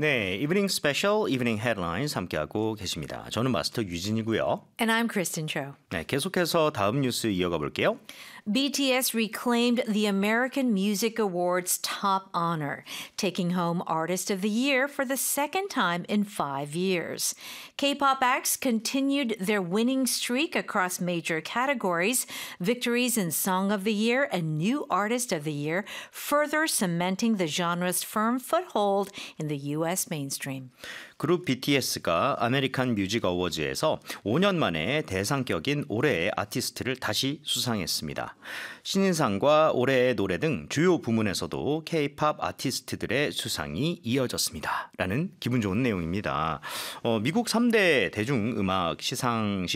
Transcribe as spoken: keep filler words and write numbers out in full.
네, 이브닝 스페셜, 이브닝 헤드라인스 함께하고 계십니다. 저는 마스터 유진이고요. And I'm Kristen Cho. 네, 계속해서 다음 뉴스 이어가 볼게요. B T S reclaimed the American Music Awards top honor, taking home Artist of the Year for the second time in five years. K-pop acts continued their winning streak across major categories, victories in Song of the Year and New Artist of the Year, further cementing the genre's firm foothold in the U S mainstream. 그룹 비티에스가 아메리칸 뮤직 어워즈에서 오 년 만에 대상격인 올해의 아티스트를 다시 수상했습니다. 신인상과 올해의 노래 등 주요 부문에서도 K-팝 아티스트들의 수상이 이어졌습니다. 라는 기분 좋은 내용입니다. 어, 미국 삼 대 대중음악 시상식